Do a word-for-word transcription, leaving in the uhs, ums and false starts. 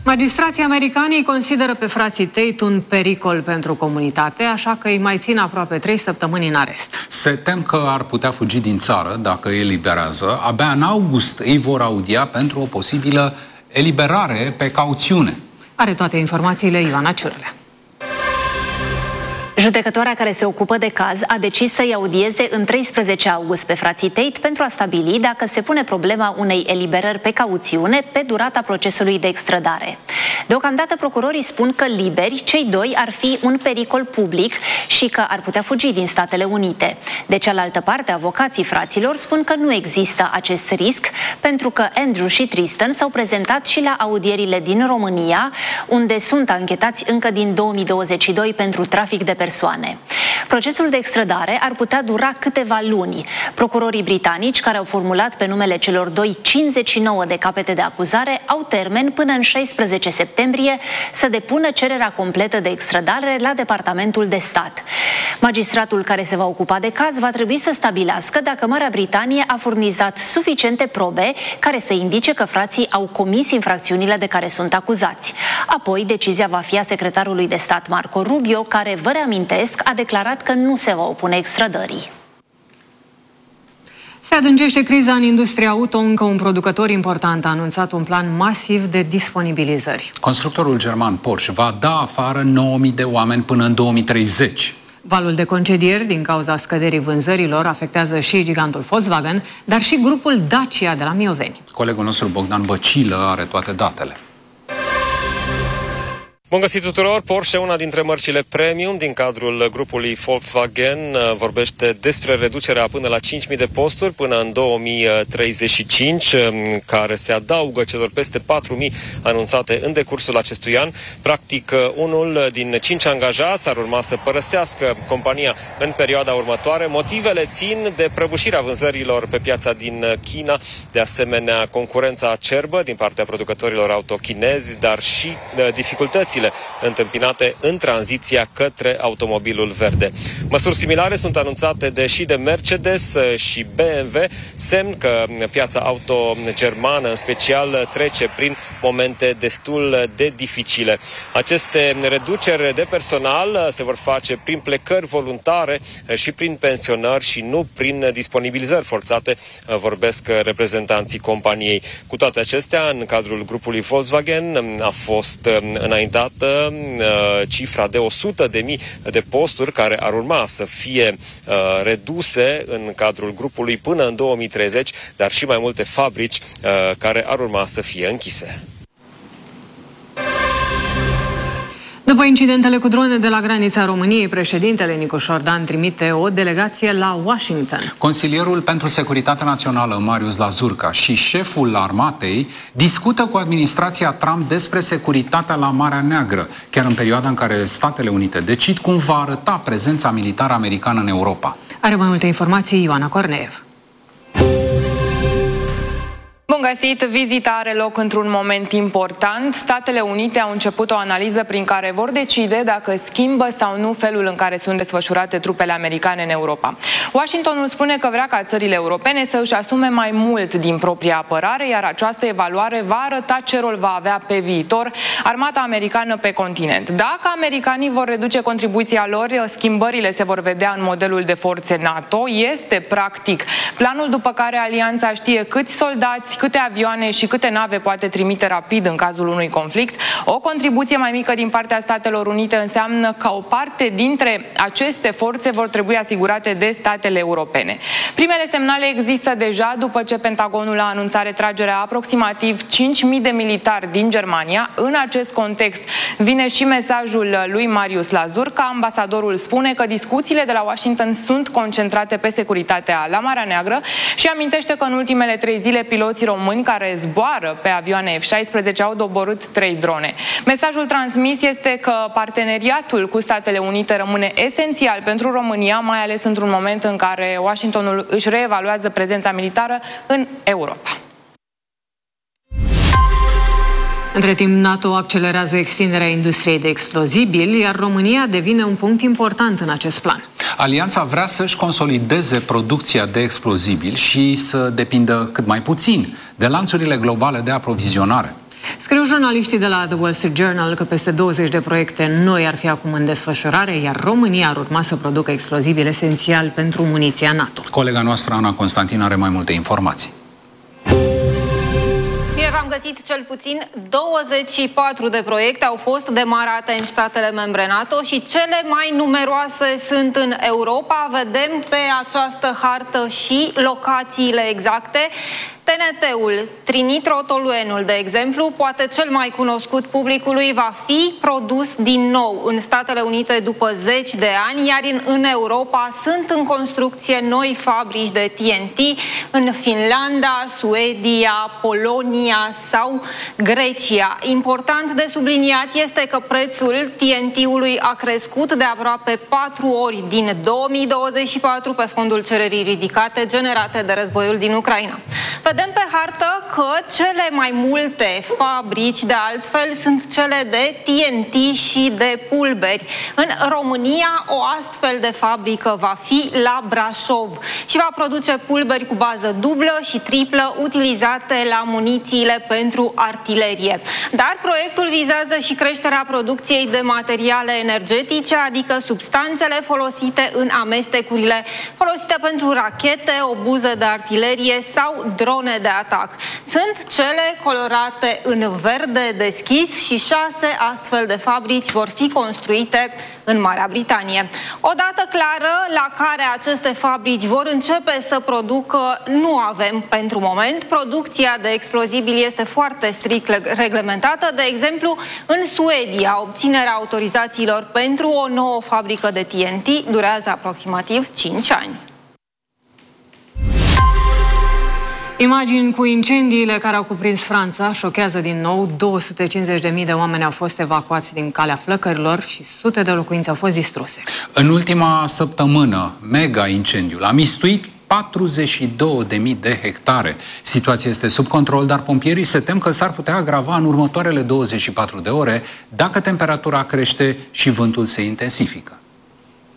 Magistrații americani îi consideră pe frații Tate un pericol pentru comunitate, așa că îi mai țin aproape trei săptămâni în arest. Se tem că ar putea fugi din țară dacă îi eliberează. Abia în august îi vor audia pentru o posibilă eliberare pe cauțiune. Are toate informațiile Ioana Ciurlea. Judecătoarea care se ocupă de caz a decis să-i audieze în treisprezece august pe frații Tate pentru a stabili dacă se pune problema unei eliberări pe cauțiune pe durata procesului de extradare. Deocamdată procurorii spun că liberi, cei doi ar fi un pericol public și că ar putea fugi din Statele Unite. De cealaltă parte, avocații fraților spun că nu există acest risc pentru că Andrew și Tristan s-au prezentat și la audierile din România, unde sunt anchetați încă din două mii douăzeci și doi pentru trafic de persoane. Persoane. Procesul de extradare ar putea dura câteva luni. Procurorii britanici, care au formulat pe numele celor doi cincizeci și nouă de capete de acuzare, au termen până în șaisprezece septembrie să depună cererea completă de extradare la Departamentul de Stat. Magistratul care se va ocupa de caz va trebui să stabilească dacă Marea Britanie a furnizat suficiente probe care să indice că frații au comis infracțiunile de care sunt acuzați. Apoi, decizia va fi a secretarului de stat Marco Rubio, care, vă reamintesc, a declarat că nu se va opune extradării. Se adâncește criza în industria auto, încă un producător important a anunțat un plan masiv de disponibilizări. Constructorul german Porsche va da afară nouă mii de oameni până în două mii treizeci. Valul de concedieri din cauza scăderii vânzărilor afectează și gigantul Volkswagen, dar și grupul Dacia de la Mioveni. Colegul nostru Bogdan Băcilă are toate datele. Bun găsit tuturor! Porsche, una dintre mărcile premium din cadrul grupului Volkswagen, vorbește despre reducerea până la cinci mii de posturi până în două mii treizeci și cinci, care se adaugă celor peste patru mii anunțate în decursul acestui an. Practic, unul din cinci angajați ar urma să părăsească compania în perioada următoare. Motivele țin de prăbușirea vânzărilor pe piața din China, de asemenea concurența acerbă din partea producătorilor auto chinezi, dar și dificultăți întâmpinate în tranziția către automobilul verde. Măsuri similare sunt anunțate de și de Mercedes și B M W, semn că piața auto germană în special trece prin momente destul de dificile. Aceste reduceri de personal se vor face prin plecări voluntare și prin pensionări și nu prin disponibilizări forțate, vorbesc reprezentanții companiei. Cu toate acestea, în cadrul grupului Volkswagen a fost înaintat cifra de o sută de mii de posturi care ar urma să fie uh, reduse în cadrul grupului până în două mii treizeci, dar și mai multe fabrici uh, care ar urma să fie închise. După incidentele cu drone de la granița României, președintele Nicu Șordan trimite o delegație la Washington. Consilierul pentru Securitatea Națională, Marius Lazurca, și șeful armatei discută cu administrația Trump despre securitatea la Marea Neagră, chiar în perioada în care Statele Unite decid cum va arăta prezența militară americană în Europa. Are mai multe informații Ioana Corneev. Bun găsit! Vizita are loc într-un moment important. Statele Unite au început o analiză prin care vor decide dacă schimbă sau nu felul în care sunt desfășurate trupele americane în Europa. Washingtonul spune că vrea ca țările europene să își asume mai mult din propria apărare, iar această evaluare va arăta ce rol va avea pe viitor armata americană pe continent. Dacă americanii vor reduce contribuția lor, schimbările se vor vedea în modelul de forțe NATO. Este, practic, planul după care alianța știe câți soldați, câte avioane și câte nave poate trimite rapid în cazul unui conflict. O contribuție mai mică din partea Statelor Unite înseamnă că o parte dintre aceste forțe vor trebui asigurate de statele europene. Primele semnale există deja după ce Pentagonul a anunțat retragerea aproximativ cinci mii de militari din Germania. În acest context vine și mesajul lui Marius Lazurca. Ambasadorul spune că discuțiile de la Washington sunt concentrate pe securitatea la Marea Neagră și amintește că în ultimele trei zile piloții români care zboară pe avioane F șaisprezece au doborât trei drone. Mesajul transmis este că parteneriatul cu Statele Unite rămâne esențial pentru România, mai ales într-un moment în care Washingtonul își reevaluează prezența militară în Europa. Între timp, NATO accelerează extinderea industriei de explozibili, iar România devine un punct important în acest plan. Alianța vrea să-și consolideze producția de explozibili și să depindă cât mai puțin de lanțurile globale de aprovizionare. Scriu jurnaliștii de la The Wall Street Journal că peste douăzeci de proiecte noi ar fi acum în desfășurare, iar România ar urma să producă explozibili esențiali pentru muniția NATO. Colega noastră, Ana Constantin, are mai multe informații. Am găsit cel puțin douăzeci și patru de proiecte au fost demarate în statele membre NATO și cele mai numeroase sunt în Europa. Vedem pe această hartă și locațiile exacte. T N T-ul, trinitrotoluenul, de exemplu, poate cel mai cunoscut publicului, va fi produs din nou în Statele Unite după zeci de ani, iar în, în Europa sunt în construcție noi fabrici de T N T în Finlanda, Suedia, Polonia sau Grecia. Important de subliniat este că prețul T N T-ului a crescut de aproape patru ori din două mii douăzeci și patru pe fondul cererii ridicate generate de războiul din Ucraina. Vedem pe hartă că cele mai multe fabrici, de altfel, sunt cele de T N T și de pulberi. În România, o astfel de fabrică va fi la Brașov și va produce pulberi cu bază dublă și triplă utilizate la munițiile pentru artilerie. Dar proiectul vizează și creșterea producției de materiale energetice, adică substanțele folosite în amestecurile folosite pentru rachete, obuze de artilerie sau drone de atac. Sunt cele colorate în verde deschis și șase astfel de fabrici vor fi construite în Marea Britanie. O dată clară la care aceste fabrici vor începe să producă nu avem pentru moment. Producția de explozibili este foarte strict reglementată. De exemplu, în Suedia, obținerea autorizațiilor pentru o nouă fabrică de T N T durează aproximativ cinci ani. Imagini cu incendiile care au cuprins Franța șochează din nou. două sute cincizeci de mii de oameni au fost evacuați din calea flăcărilor și sute de locuințe au fost distruse. În ultima săptămână, mega incendiul a mistuit patruzeci și două de mii de hectare. Situația este sub control, dar pompierii se tem că s-ar putea agrava în următoarele douăzeci și patru de ore dacă temperatura crește și vântul se intensifică.